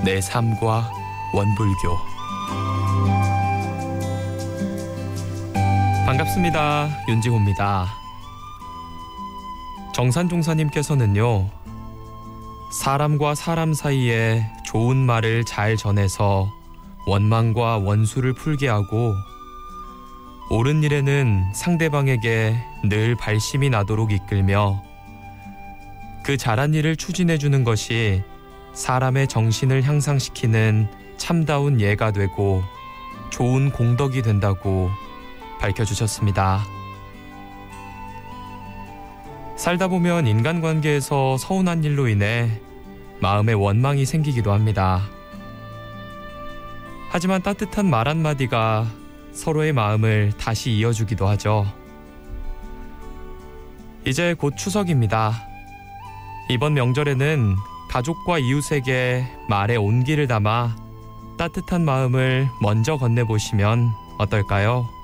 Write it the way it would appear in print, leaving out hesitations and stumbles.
내 삶과 원불교. 반갑습니다. 윤지호입니다. 정산종사님께서는요, 사람과 사람 사이에 좋은 말을 잘 전해서 원망과 원수를 풀게 하고, 옳은 일에는 상대방에게 늘 발심이 나도록 이끌며 그 잘한 일을 추진해주는 것이 사람의 정신을 향상시키는 참다운 예가 되고 좋은 공덕이 된다고 밝혀주셨습니다. 살다 보면 인간관계에서 서운한 일로 인해 마음에 원망이 생기기도 합니다. 하지만 따뜻한 말 한마디가 서로의 마음을 다시 이어주기도 하죠. 이제 곧 추석입니다. 이번 명절에는 가족과 이웃에게 말의 온기를 담아 따뜻한 마음을 먼저 건네보시면 어떨까요?